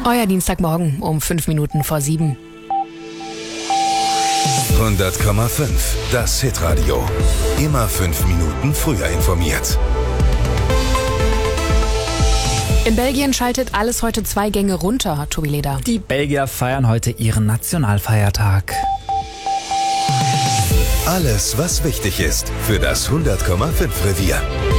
Euer Dienstagmorgen um 5 Minuten vor 7. 100,5. Das Hitradio. Immer 5 Minuten früher informiert. In Belgien schaltet alles heute 2 Gänge runter, Tobi Leder. Die Belgier feiern heute ihren Nationalfeiertag. Alles, was wichtig ist für das 100,5 Revier.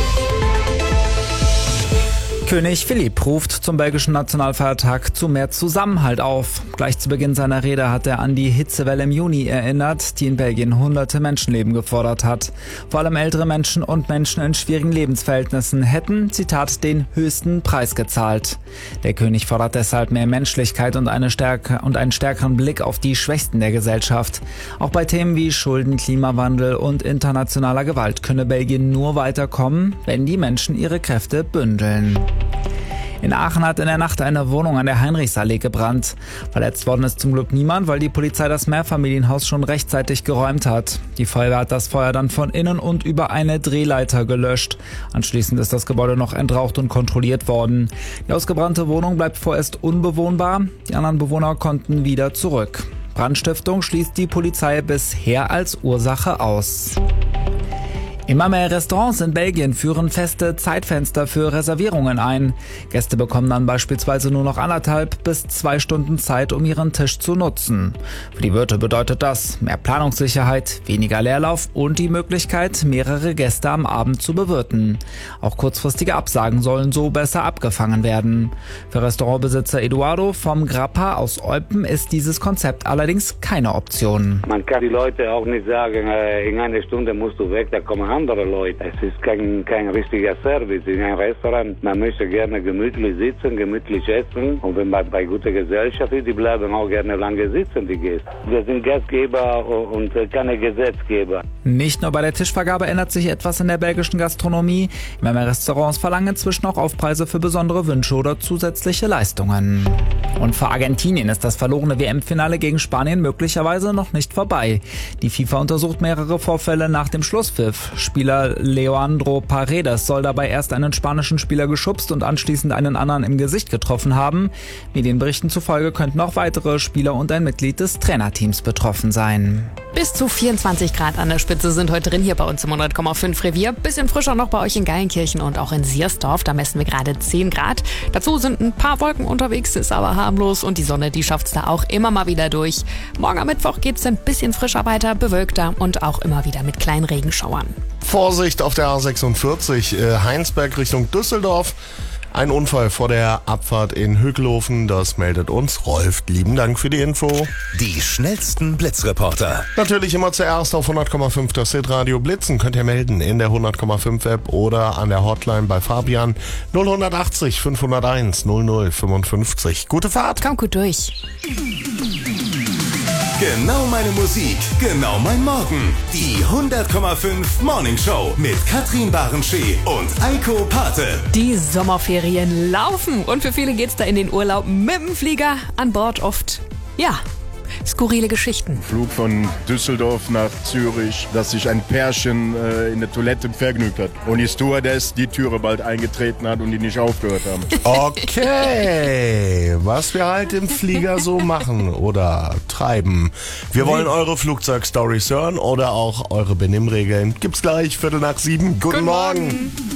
König Philipp ruft zum belgischen Nationalfeiertag zu mehr Zusammenhalt auf. Gleich zu Beginn seiner Rede hat er an die Hitzewelle im Juni erinnert, die in Belgien hunderte Menschenleben gefordert hat. Vor allem ältere Menschen und Menschen in schwierigen Lebensverhältnissen hätten, Zitat, den höchsten Preis gezahlt. Der König fordert deshalb mehr Menschlichkeit und einen stärkeren Blick auf die Schwächsten der Gesellschaft. Auch bei Themen wie Schulden, Klimawandel und internationaler Gewalt könne Belgien nur weiterkommen, wenn die Menschen ihre Kräfte bündeln. In Aachen hat in der Nacht eine Wohnung an der Heinrichsallee gebrannt. Verletzt worden ist zum Glück niemand, weil die Polizei das Mehrfamilienhaus schon rechtzeitig geräumt hat. Die Feuerwehr hat das Feuer dann von innen und über eine Drehleiter gelöscht. Anschließend ist das Gebäude noch entraucht und kontrolliert worden. Die ausgebrannte Wohnung bleibt vorerst unbewohnbar. Die anderen Bewohner konnten wieder zurück. Brandstiftung schließt die Polizei bisher als Ursache aus. Immer mehr Restaurants in Belgien führen feste Zeitfenster für Reservierungen ein. Gäste bekommen dann beispielsweise nur noch 1,5 bis 2 Stunden Zeit, um ihren Tisch zu nutzen. Für die Wirte bedeutet das mehr Planungssicherheit, weniger Leerlauf und die Möglichkeit, mehrere Gäste am Abend zu bewirten. Auch kurzfristige Absagen sollen so besser abgefangen werden. Für Restaurantbesitzer Eduardo vom Grappa aus Eupen ist dieses Konzept allerdings keine Option. Man kann die Leute auch nicht sagen, in einer Stunde musst du weg, da kommen andere Leute. Es ist kein richtiger Service in einem Restaurant. Man möchte gerne gemütlich sitzen, gemütlich essen. Und wenn man bei guter Gesellschaft ist, die bleiben auch gerne lange sitzen, die Gäste. Wir sind Gastgeber und keine Gesetzgeber. Nicht nur bei der Tischvergabe ändert sich etwas in der belgischen Gastronomie. Immer mehr Restaurants verlangen inzwischen auch Aufpreise für besondere Wünsche oder zusätzliche Leistungen. Und für Argentinien ist das verlorene WM-Finale gegen Spanien möglicherweise noch nicht vorbei. Die FIFA untersucht mehrere Vorfälle nach dem Schlusspfiff. Spieler Leandro Paredes soll dabei erst einen spanischen Spieler geschubst und anschließend einen anderen im Gesicht getroffen haben. Medienberichten zufolge könnten auch weitere Spieler und ein Mitglied des Trainerteams betroffen sein. Bis zu 24 Grad an der Spitze sind heute drin hier bei uns im 100,5 Revier. Bisschen frischer noch bei euch in Geilenkirchen und auch in Siersdorf. Da messen wir gerade 10 Grad. Dazu sind ein paar Wolken unterwegs, ist aber harmlos und die Sonne, die schafft's da auch immer mal wieder durch. Morgen am Mittwoch geht's ein bisschen frischer weiter, bewölkter und auch immer wieder mit kleinen Regenschauern. Vorsicht auf der A46 Heinsberg Richtung Düsseldorf. Ein Unfall vor der Abfahrt in Hückelhofen, das meldet uns Rolf. Lieben Dank für die Info. Die schnellsten Blitzreporter. Natürlich immer zuerst auf 100,5 das Hitradio Blitzen. Könnt ihr melden in der 100,5 App oder an der Hotline bei Fabian 0180 501 0055. Gute Fahrt. Kommt gut durch. Genau meine Musik, genau mein Morgen. Die 100,5 Morning Show mit Katrin Barenschee und Eiko Pate. Die Sommerferien laufen und für viele geht's da in den Urlaub mit dem Flieger. An Bord oft, ja, skurrile Geschichten. Flug von Düsseldorf nach Zürich, dass sich ein Pärchen in der Toilette vergnügt hat und die Stewardess die Türe bald eingetreten hat und die nicht aufgehört haben. Okay, was wir halt im Flieger so machen oder treiben. Wir wollen eure Flugzeugstories hören oder auch eure Benimmregeln. Gibt's gleich 6:45. Guten Morgen.